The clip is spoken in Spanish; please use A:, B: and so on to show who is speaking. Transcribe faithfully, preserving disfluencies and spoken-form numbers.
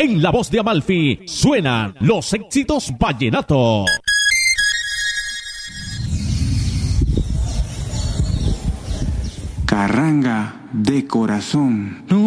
A: En la voz de Amalfi suenan los éxitos vallenato.
B: Carranga de corazón.